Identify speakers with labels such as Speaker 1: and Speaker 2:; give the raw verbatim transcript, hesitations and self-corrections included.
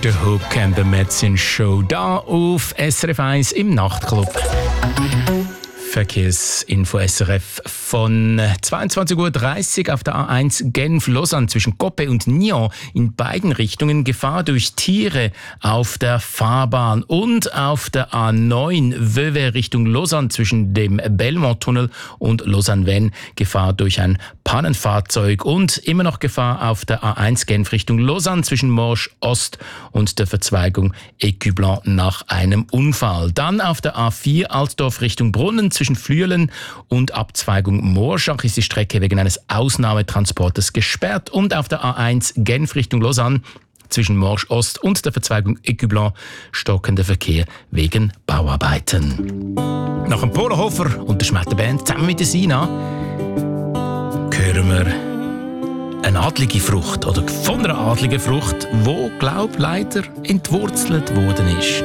Speaker 1: The Hook and the Medicine Show da auf S R F eins im Nachtclub. Verkehrsinfo S R F von zweiundzwanzig Uhr dreißig auf der A eins Genf-Lausanne zwischen Coppet und Nyon in beiden Richtungen Gefahr durch Tiere auf der Fahrbahn und auf der A neun Vevey Richtung Lausanne zwischen dem Belmont-Tunnel und Lausanne-Vennes Gefahr durch ein Pannenfahrzeug und immer noch Gefahr auf der A eins Genf Richtung Lausanne zwischen Morges Ost und der Verzweigung Écublens nach einem Unfall. Dann auf der A vier Altdorf Richtung Brunnen zwischen Flüelen und Abzweigung Morschach ist die Strecke wegen eines Ausnahmetransportes gesperrt und auf der A eins Genf Richtung Lausanne zwischen Morges Ost und der Verzweigung Écublens stockender Verkehr wegen Bauarbeiten. Nach dem Polohofer und der Schmetterband zusammen mit der Sina hören wir eine adlige Frucht oder von einer adligen Frucht, wo glaub leider entwurzelt worden ist.